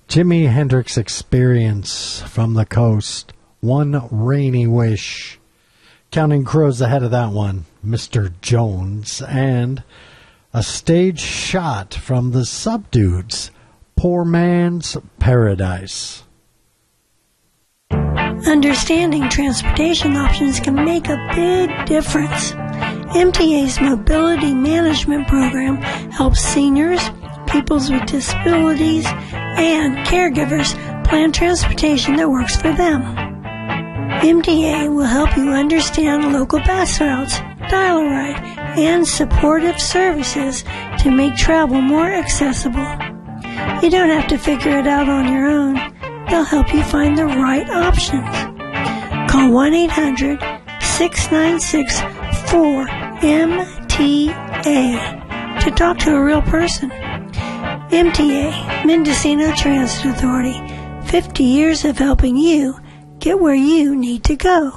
Jimi Hendrix Experience from the Coast. One Rainy Wish. Counting Crows ahead of that one, Mr. Jones. And a stage shot from the Subdudes, Poor Man's Paradise. Understanding transportation options can make a big difference. MTA's Mobility Management Program helps seniors, peoples with disabilities, and caregivers plan transportation that works for them. MTA will help you understand local bus routes, dial-a-ride, and supportive services to make travel more accessible. You don't have to figure it out on your own. They'll help you find the right options. Call 1-800-696-4MTA to talk to a real person. MTA, Mendocino Transit Authority, 50 years of helping you get where you need to go.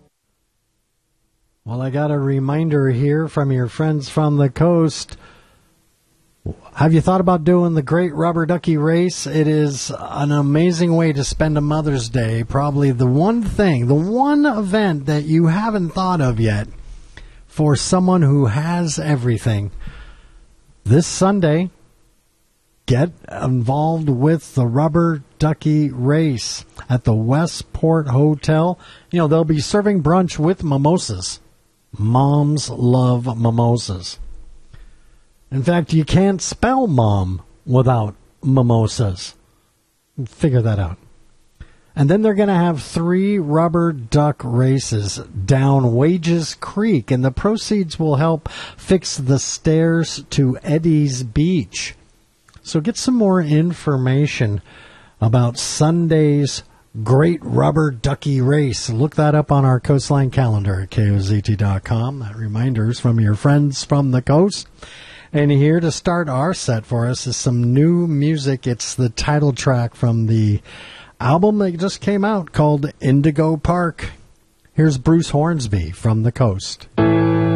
Well, I got a reminder here from your friends from the coast. Have you thought about doing the Great Rubber Ducky Race? It is an amazing way to spend a Mother's Day. Probably the one event that you haven't thought of yet for someone who has everything. This Sunday, get involved with the Rubber Ducky Race at the Westport Hotel. You know, they'll be serving brunch with mimosas. Moms love mimosas. In fact, you can't spell mom without mimosas. Figure that out. And then they're going to have 3 rubber duck races down Wages Creek, and the proceeds will help fix the stairs to Eddie's Beach. So get some more information about Sunday's Great Rubber Ducky Race. Look that up on our Coastline calendar at KOZT.com. That reminder is from your friends from the coast. And here to start our set for us is some new music. It's the title track from the album that just came out called Indigo Park. Here's Bruce Hornsby from the coast.